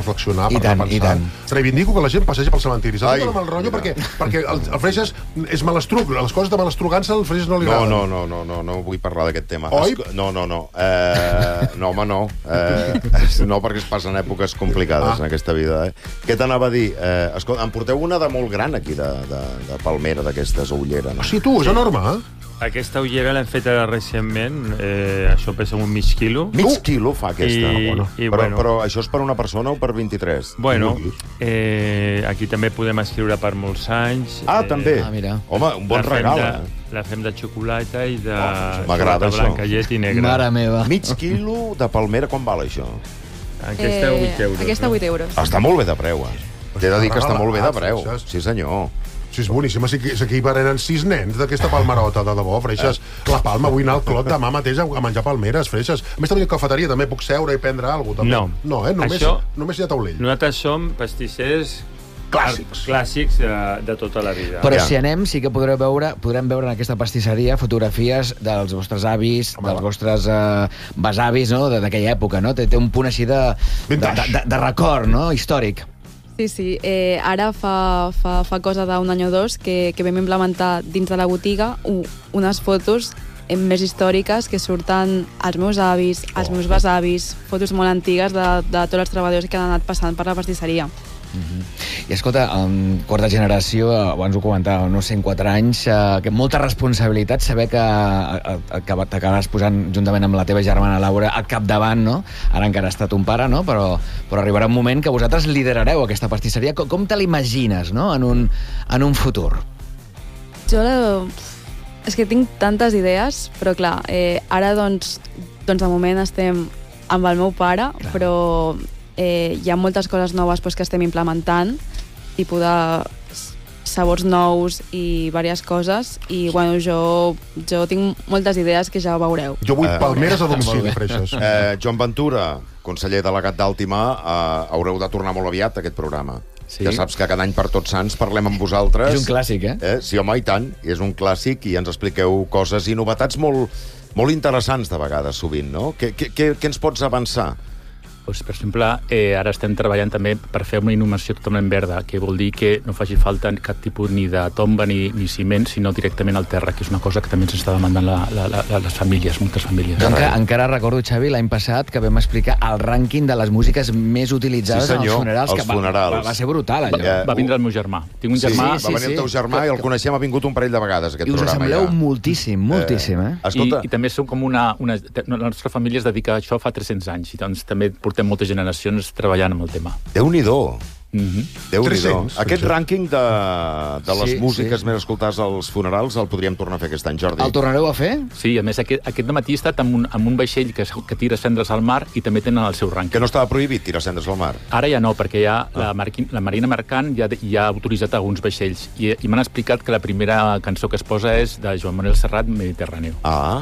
reflexionar, I per tant, pensar. i tant. Reivindico que la gent passegi pel cementiri. S'ha Ai, de mal rotllo mira. perquè el Freixas és malastruc. Les coses de malastrugança al Freixas no li agraden. No vull parlar d'aquest tema. Oi? No. No, home, no. No, perquè es passen èpoques complicades en aquesta vida. Què t'anava a dir? Escolta, em porteu una de molt gran aquí, de palmera, d'aquestes ullera. No? Sí, tu, és enorme, eh? Aquesta ullera l'hem feta recentment, això pesa un mig quilo. Mig quilo fa aquesta. Però això és per una persona o per 23? Bueno, aquí també podem escriure per molts anys. També? Mira. Home, un bon regal, La fem de xocolata i de m'agrada xocolata blanca, llet i negra. Mare meva. Mig quilo de palmera, quan val això? Aquesta 8 euros. Aquesta 8 euros. Està molt bé de preu, T'he de dir que està molt bé de preu. Sí, senyor. Sí, és boníssima. S'equiparen 6 nens d'aquesta palmerota, de debò, Freixas. La Palma, vull anar al Clot demà mateix a menjar palmeres, Freixas. A més, també a la cafeteria, també puc seure i prendre alguna cosa. No. No, només hi ha taulell. Nosaltres som pastissers clàssics de tota la vida. Però si anem, sí que podrem veure en aquesta pastisseria fotografies dels vostres avis, dels vostres besavis, no? D'aquella època, no? Té un punt així de record, no? Històric. Sí. Ara fa cosa d'un any o dos que vam implementar dins de la botiga unes fotos més històriques que surten els meus avis, els meus besavis, fotos molt antigues de tots els treballadors que han anat passant per la pastisseria. I escolta, en quarta generació, abans ho comentàveu, no sé, en 4 anys, que molta responsabilitat saber que t'acabaràs posant juntament amb la teva germana Laura al capdavant, no? Ara encara ha estat un pare, no? Però arribarà un moment que vosaltres liderareu aquesta pastisseria. Com te l'imagines, no? En un futur? Jo és que tinc tantes idees, però clar, ara doncs de moment estem amb el meu pare, però hi ha moltes coses noves que estem implementant, tipus de sabors nous i diverses coses, i bueno, jo tinc moltes idees que ja veureu. Jo vull palmeres a domicili, Freixas. Joan Ventura, conseller delegat d'Àltima, haureu de tornar molt aviat a aquest programa. Sí. Ja saps que cada any per Tots Sants parlem amb vosaltres. És un clàssic, Sí, home, i tant. És un clàssic i ens expliqueu coses i novetats molt interessants de vegades, sovint, no? Què ens pots avançar? Pues, per exemple, ara estem treballant també per fer una inhumació totalment verda, que vol dir que no faci falta cap tipus ni de tomba ni ciment, sinó directament al terra, que és una cosa que també ens està demandant les famílies, moltes famílies. Encara recordo, Xavi, l'any passat que vam explicar el rànquing de les músiques més utilitzades als funerals. Els funerals. Va ser brutal, allò. Va vindre el meu germà. Tinc un germà... Va venir el teu germà i el coneixem, ha vingut un parell de vegades, aquest programa. I us assembleu moltíssim, I també som com la nostra família es dedica a això fa 300 anys, i doncs també portem moltes generacions treballant amb el tema. Déu-n'hi-do. Déu-n'hi-do. Aquest rànquing de les músiques més escoltades als funerals el podríem tornar a fer aquest any, Jordi. El tornareu a fer? Sí, a més, aquest matí he estat amb un vaixell que tira cendres al mar i també tenen el seu rànquing. Que no estava prohibit tirar cendres al mar? Ara ja no, perquè ja la Marina Mercant ja ha autoritzat alguns vaixells i m'han explicat que la primera cançó que es posa és de Joan Manuel Serrat, Mediterráneo.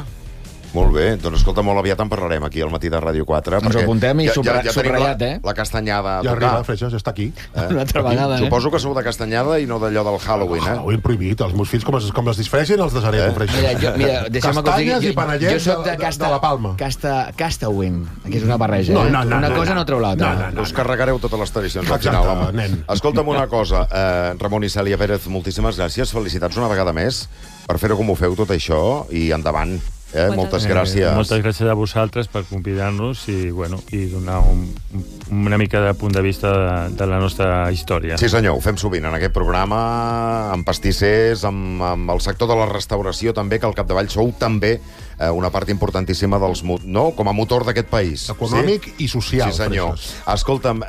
Molt bé, doncs escolta, molt aviat en parlarem aquí al matí de Ràdio 4. Ens ho apuntem i subratllat, La castanyada a Ja tocar. arriba, Freixas, està aquí. Una altra vegada, Suposo que sou de castanyada i no d'allò del Halloween, Halloween prohibit. Els meus fills com les disfressin els desaré, Freixas. Mira, deixa'm que us digui... Castanyes i panellets de la Palma. Castawin, que és una barreja. Una cosa no treu l'altra. Us carregareu totes les tradicions al final, home. Escolta'm una cosa, Ramon i Cèlia Pérez, moltíssimes gràcies, felicitats una vegada més per fer-ho com ho feu tot això i endavant. Moltes gràcies. Moltes gràcies a vosaltres per convidar-nos i donar una mica de punt de vista de la nostra història. Sí, senyor, ho fem sovint en aquest programa, amb pastissers, amb el sector de la restauració també, que al capdavall sou també una part importantíssima com a motor d'aquest país. Econòmic i social. Sí, senyor. Escolta'm,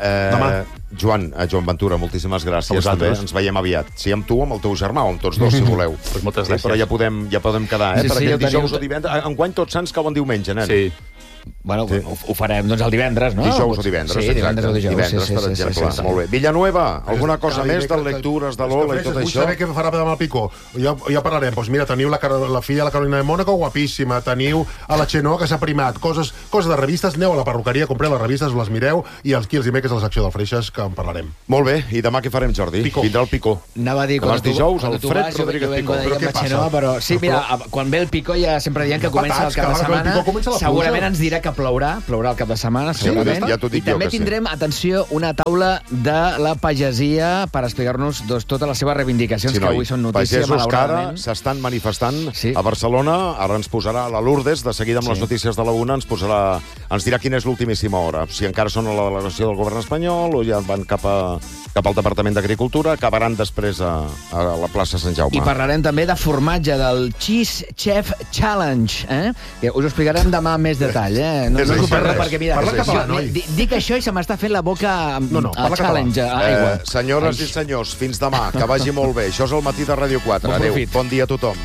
Joan Ventura, moltíssimes gràcies. Ens veiem aviat. Sí, amb tu, amb el teu germà, o amb tots dos, si voleu. Moltes gràcies. Però ja podem quedar, per aquest dijous o divendres. Enguany Tots Sants cau en diumenge, nen. Sí. Bueno, ho farem doncs el divendres, no? Dijous o divendres, sí, divendres o dijous. Divendres, per exemple. Molt bé. Villanueva, alguna cosa més de lectures de l'Ola i tot això? Vull saber què farà demà el Picó. Ja parlarem. Doncs mira, teniu la filla de la Carolina de Mónaco, guapíssima. Teniu a la Xenó, que s'ha primat. Coses de revistes. Aneu a la perruqueria, compreu les revistes, us les mireu, i els dimecres a la secció del Freixas, que en parlarem. Molt bé. I demà què farem, Jordi? Vindrà el Picó. Anava a dir, quan tu vas, jo vengo d'ahir amb la Xenó, però sí, mira, quan ve el Picó ja sempre diem que comença el cap de setmana. Segurament ens dirà que plourà el cap de setmana, segurament. ja t'ho dic I també jo que sí. tindrem, atenció, una taula de la pagesia per explicar-nos totes les seves reivindicacions, que avui són notícia, pagesos que ara malauradament. s'estan manifestant Sí. a Barcelona. Ara ens posarà la Lourdes, de seguida amb les notícies de la una, ens dirà quina és l'ultimíssima hora. Si encara són a la delegació del govern espanyol o ja van cap al Departament d'Agricultura, acabaran després a la plaça Sant Jaume. I parlarem també de formatge, del Cheese Chef Challenge, que us ho explicarem demà amb més detall. No us ho perdeu, perquè mira, Parla català, noi. dic això i se m'està fent la boca parla challenge. Aigua. Senyores i senyors, fins demà, que vagi molt bé. Això és el matí de Ràdio 4. Bon Adéu, profit. bon dia a tothom.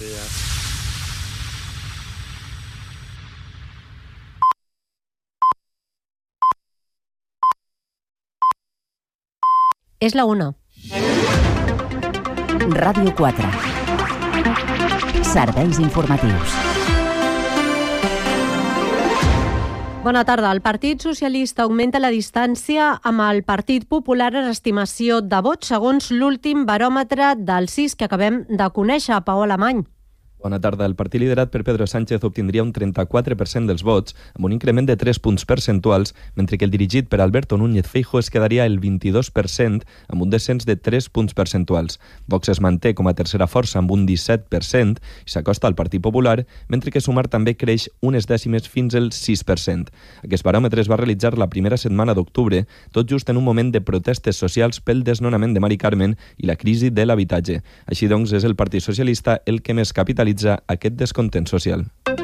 És la 1. Ràdio 4. Serveis informatius. Bona tarda. El Partit Socialista augmenta la distància amb el Partit Popular en estimació de vots, segons l'últim baròmetre del CIS que acabem de conèixer, Pau Alemany. Bona tarda. El partit liderat per Pedro Sánchez obtindria un 34% dels vots, amb un increment de 3 punts percentuals, mentre que el dirigit per Alberto Núñez Feijóo es quedaria el 22%, amb un descens de 3 punts percentuals. Vox es manté com a tercera força amb un 17% i s'acosta al Partit Popular, mentre que Sumar també creix unes dècimes fins al 6%. Aquest baròmetre es va realitzar la primera setmana d'octubre, tot just en un moment de protestes socials pel desnonament de Mari Carmen i la crisi de l'habitatge. Així doncs, és el Partit Socialista el que més capitalitza aquest descontent social.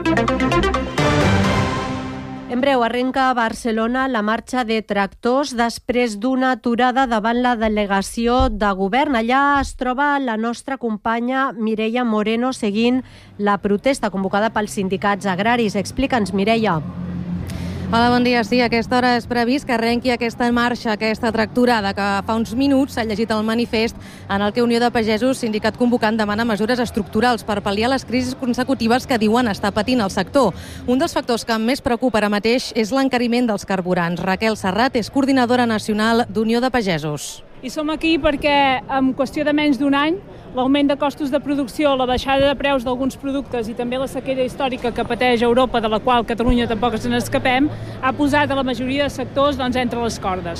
En breu, arrenca a Barcelona la marxa de tractors després d'una aturada davant la delegació de govern. Allà es troba la nostra companya Mireia Moreno seguint la protesta convocada pels sindicats agraris. Explica'ns, Mireia. Hola, bon dia. Sí, a aquesta hora és previst que arrenqui aquesta marxa, aquesta tractorada, que fa uns minuts s'ha llegit el manifest en el que Unió de Pagesos, sindicat convocant, demana mesures estructurals per pal·liar les crisis consecutives que diuen estar patint el sector. Un dels factors que més preocupa ara mateix és l'encariment dels carburants. Raquel Serrat és coordinadora nacional d'Unió de Pagesos. I som aquí perquè en qüestió de menys d'un any l'augment de costos de producció, la baixada de preus d'alguns productes i també la sequera històrica que pateix Europa, de la qual Catalunya tampoc ens n'escapem, ha posat a la majoria de sectors entre les cordes.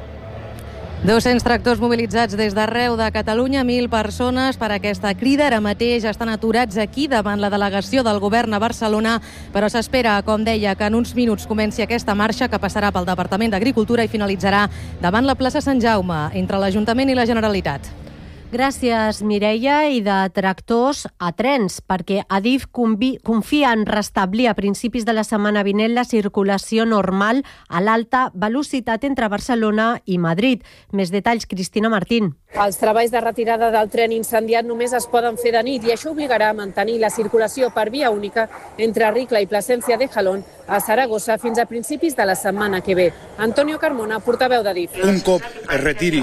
200 tractors mobilitzats des d'arreu de Catalunya, 1.000 persones per aquesta crida. Ara mateix estan aturats aquí davant la delegació del govern a Barcelona, però s'espera, com deia, que en uns minuts comenci aquesta marxa que passarà pel Departament d'Agricultura i finalitzarà davant la plaça Sant Jaume, entre l'Ajuntament i la Generalitat. Gràcies, Mireia. I de tractors a trens, perquè Adif confia en restablir a principis de la setmana vinent la circulació normal a l'alta velocitat entre Barcelona i Madrid. Més detalls, Cristina Martín. Els treballs de retirada del tren incendiat només es poden fer de nit i això obligarà a mantenir la circulació per via única entre Ricla i Plasencia de Jalón a Saragossa fins a principis de la setmana que ve. Antonio Carmona, portaveu d'Adif. Un cop es retiri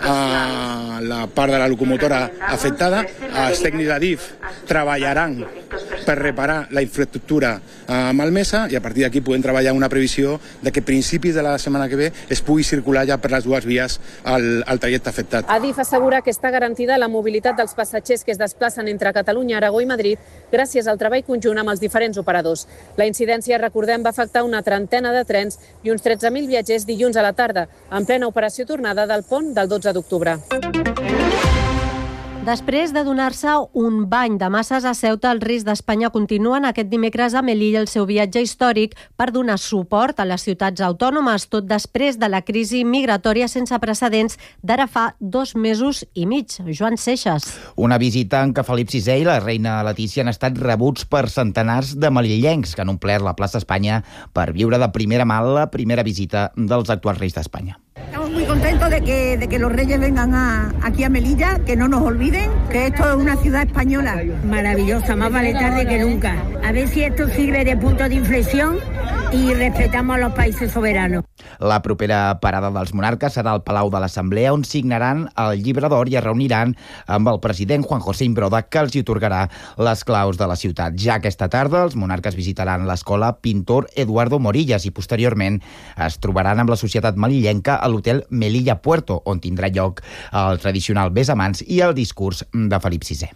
la part de la locomotora afectada, els tècnics d'Adif treballaran per reparar la infraestructura malmesa i a partir d'aquí podem treballar una previsió de que a principis de la setmana que ve es pugui circular ja per les dues vies al trajecte afectat. Adif assegura que està garantida la mobilitat dels passatgers que es desplacen entre Catalunya, Aragó i Madrid gràcies al treball conjunt amb els diferents operadors. La incidència, recordem, va afectar una trentena de trens i uns 13.000 viatgers dilluns a la tarda, en plena operació tornada del pont del 12 d'octubre. Després de donar-se un bany de masses a Ceuta, els Reis d'Espanya continuen aquest dimecres a Melilla el seu viatge històric per donar suport a les ciutats autònomes, tot després de la crisi migratòria sense precedents d'ara fa 2 mesos i mig. Joan Seixas. Una visita en què Felip VI i la reina Letícia han estat rebuts per centenars de melillencs que han omplert la plaça Espanya per viure de primera mà la primera visita dels actuals Reis d'Espanya. Estamos muy contentos de que los reyes vengan aquí a Melilla, que no nos olviden que esto es una ciudad española maravillosa, más vale tarde que nunca. A ver si esto sirve de punto de inflexión i respetamos a los países soberanos. La propera parada dels monarques serà al Palau de l'Assemblea, on signaran el llibre d'or i es reuniran amb el president Juan José Imbroda, que els hi atorgarà les claus de la ciutat. Ja aquesta tarda, els monarques visitaran l'escola Pintor Eduardo Morillas i posteriorment es trobaran amb la societat melillenca a l'hotel Melilla Puerto, on tindrà lloc el tradicional besamans i el discurs de Felip VI.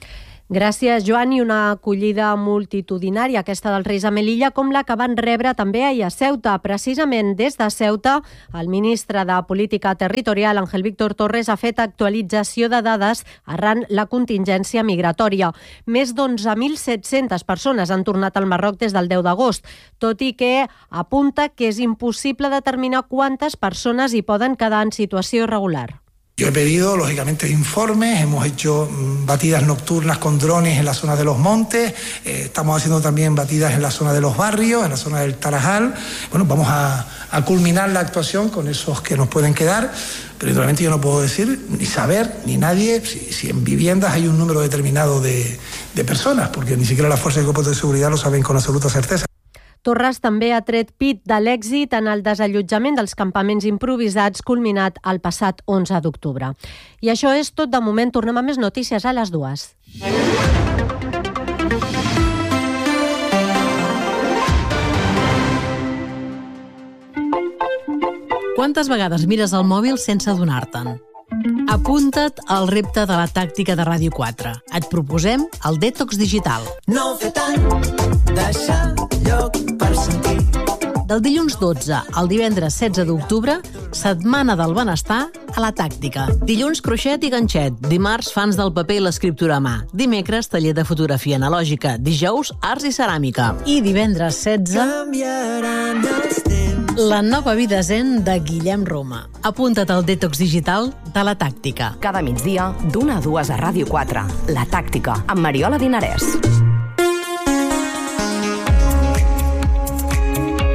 Gràcies, Joan, i una acollida multitudinària, aquesta dels Reis a Melilla, com la que van rebre també ahir a Ceuta. Precisament des de Ceuta, el ministre de Política Territorial, Ángel Víctor Torres, ha fet actualització de dades arran la contingència migratòria. Més d'11.700 persones han tornat al Marroc des del 10 d'agost, tot i que apunta que és impossible determinar quantes persones hi poden quedar en situació irregular. Yo he pedido, lógicamente, informes, hemos hecho batidas nocturnas con drones en la zona de los montes, estamos haciendo también batidas en la zona de los barrios, en la zona del Tarajal. Bueno, vamos a culminar la actuación con esos que nos pueden quedar, pero realmente yo no puedo decir, ni saber, ni nadie, si en viviendas hay un número determinado de personas, porque ni siquiera las fuerzas y cuerpos de seguridad lo saben con absoluta certeza. Torres també ha tret pit de l'èxit en el desallotjament dels campaments improvisats culminat el passat 11 d'octubre. I això és tot de moment. Tornem a més notícies a les 2. Quantes vegades mires el mòbil sense adonar-te'n? Apunta't al repte de la tàctica de Ràdio 4. Et proposem el dètox digital. No fer tant, deixar lloc per sentir. Del dilluns 12 al divendres 16 d'octubre, Setmana del Benestar a la Tàctica. Dilluns, croixet i ganxet. Dimarts, fans del paper i l'escriptura a mà. Dimecres, taller de fotografia analògica. Dijous, arts i ceràmica. I divendres 16... Canviaran els temps. La nova vida zen de Guillem Roma. Apunta't al dètox digital de la Tàctica. Cada migdia, d'1 a 2 a Ràdio 4. La Tàctica, amb Mariola Dinarès.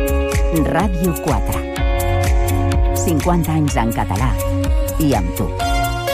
Ràdio 4. 50 anys en català i amb tu.